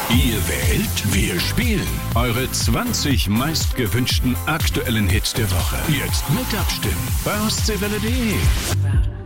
Ihr wählt, wir spielen. Eure 20 meistgewünschten aktuellen Hits der Woche. Jetzt mit abstimmen bei Ostseewelle.de.